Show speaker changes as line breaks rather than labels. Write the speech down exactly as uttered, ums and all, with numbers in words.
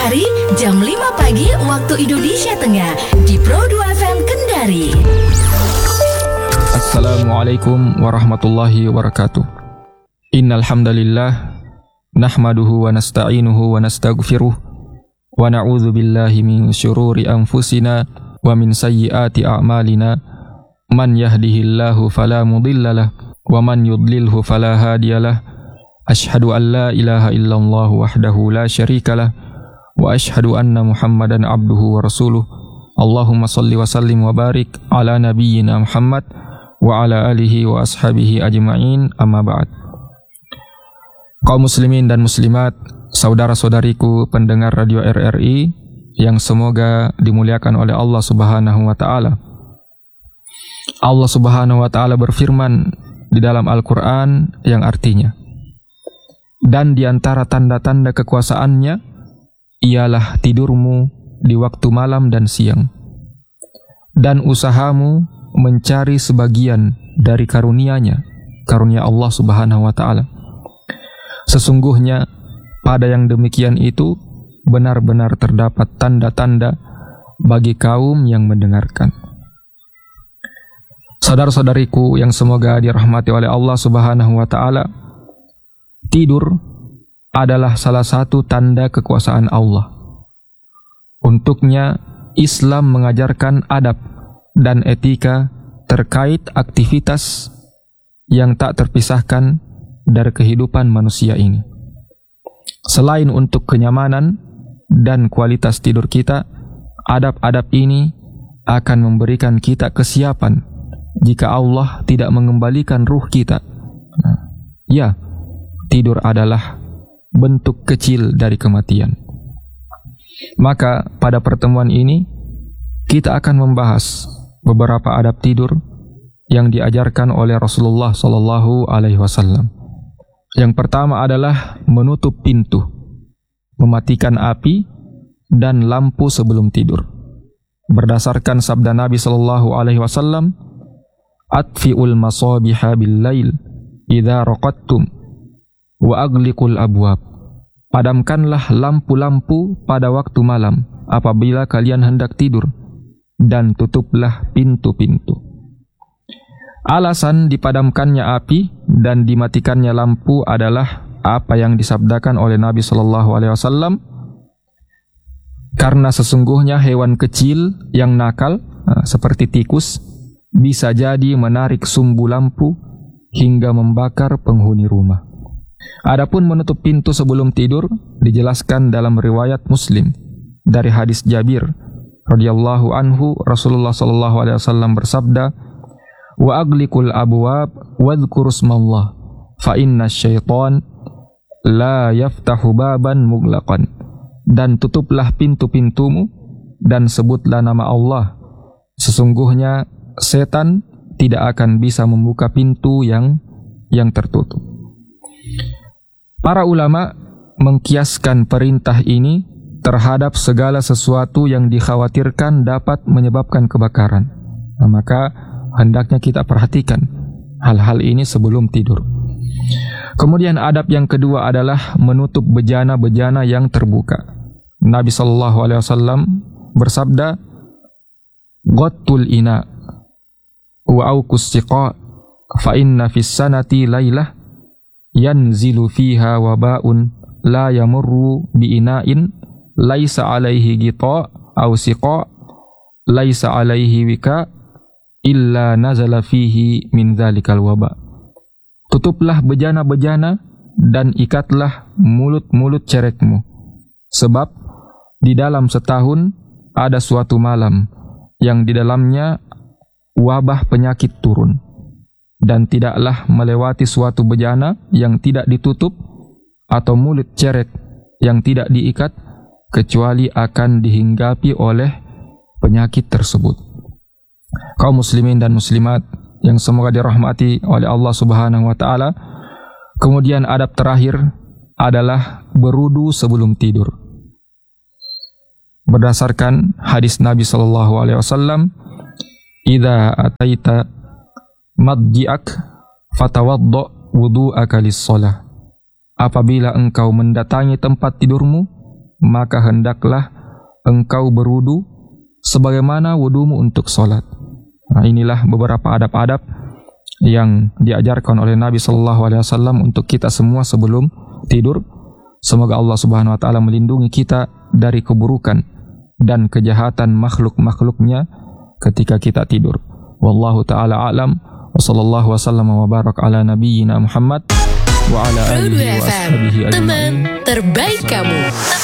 hari jam lima pagi waktu Indonesia Tengah di Pro dua F M Kendari.
Assalamualaikum warahmatullahi wabarakatuh. Innal hamdalillah nahmaduhu wa nasta'inuhu wa nastaghfiruh wa na'udzu billahi min syururi anfusina wa min sayyiati a'malina. Man yahdihillahu fala mudhillalah wa man yudlilhu fala hadiyalah. Ashhadu an la ilaha illallah wahdahu la syarikalah wa ashhadu anna Muhammadan abduhu wa rasuluh. Allahumma salli wa sallim wa barik ala nabiyyina Muhammad wa ala alihi wa ashabihi ajma'in, amma ba'd. Kaum muslimin dan muslimat, saudara-saudariku pendengar radio R R I yang semoga dimuliakan oleh Allah Subhanahu wa taala. Allah Subhanahu wa taala berfirman di dalam Al-Qur'an yang artinya, dan di antara tanda-tanda kekuasaannya ialah tidurmu di waktu malam dan siang, dan usahamu mencari sebagian dari karunia-Nya, karunia Allah Subhanahu wa taala. Sesungguhnya pada yang demikian itu benar-benar terdapat tanda-tanda bagi kaum yang mendengarkan. Saudara-saudariku yang semoga dirahmati oleh Allah Subhanahu wa taala, tidur adalah salah satu tanda kekuasaan Allah. Untuknya Islam mengajarkan adab dan etika terkait aktivitas yang tak terpisahkan dari kehidupan manusia ini. Selain untuk kenyamanan dan kualitas tidur kita, adab-adab ini akan memberikan kita kesiapan jika Allah tidak mengembalikan ruh kita. Nah, ya, tidur adalah bentuk kecil dari kematian. Maka pada pertemuan ini kita akan membahas beberapa adab tidur yang diajarkan oleh Rasulullah sallallahu alaihi wasallam. Yang pertama adalah menutup pintu, mematikan api dan lampu sebelum tidur. Berdasarkan sabda Nabi sallallahu alaihi wasallam, "Atfi'ul masabiha bil-lail idza raqadtum wa aghliqul abwab." Padamkanlah lampu-lampu pada waktu malam apabila kalian hendak tidur, dan tutuplah pintu-pintu. Alasan dipadamkannya api dan dimatikannya lampu adalah apa yang disabdakan oleh Nabi sallallahu alaihi wasallam, karena sesungguhnya hewan kecil yang nakal seperti tikus bisa jadi menarik sumbu lampu hingga membakar penghuni rumah. Adapun menutup pintu sebelum tidur dijelaskan dalam riwayat Muslim dari hadis Jabir radhiyallahu anhu. Rasulullah sallallahu alaihi wasallam bersabda, "Wa aghliqul abwab wadhkurusmallah fa inna syaitan la yaftahu baban mughlaqan." Dan tutuplah pintu-pintumu dan sebutlah nama Allah. Sesungguhnya setan tidak akan bisa membuka pintu yang yang tertutup. Para ulama mengkiaskan perintah ini terhadap segala sesuatu yang dikhawatirkan dapat menyebabkan kebakaran. Nah, maka hendaknya kita perhatikan hal-hal ini sebelum tidur. Kemudian adab yang kedua adalah menutup bejana-bejana yang terbuka. Nabi sallallahu alaihi wasallam bersabda, "Ghattul ina wa auqus siqa fa inna fis sanati lailah yanzilu fiha wabaun la yamurru bi ina'in laisa alaihi ghita aw siqa laisa alaihi wika illa nazala fihi min dzalikal waba." Tutuplah bejana-bejana dan ikatlah mulut-mulut cerekmu, sebab di dalam setahun ada suatu malam yang di dalamnya wabah penyakit turun, dan tidaklah melewati suatu bejana yang tidak ditutup atau mulut cerek yang tidak diikat kecuali akan dihinggapi oleh penyakit tersebut. Kaum muslimin dan muslimat yang semoga dirahmati oleh Allah Subhanahu wa taala, kemudian adab terakhir adalah berudu sebelum tidur. Berdasarkan hadis Nabi sallallahu alaihi wasallam, "Idza ataita madji'ak fatawaddo wudu'aka lis-shalah." Apabila engkau mendatangi tempat tidurmu, maka hendaklah engkau berwudu sebagaimana wudumu untuk solat. Nah, inilah beberapa adab-adab yang diajarkan oleh Nabi Sallallahu Alaihi Wasallam untuk kita semua sebelum tidur. Semoga Allah Subhanahu Wa Taala melindungi kita dari keburukan dan kejahatan makhluk-makhluknya ketika kita tidur. Wallahu taala a'lam wa sallallahu wasallam wa barak ala nabiyyina Muhammad wa ala alihi wa ashabihi ajma'in.
Teman terbaik kamu.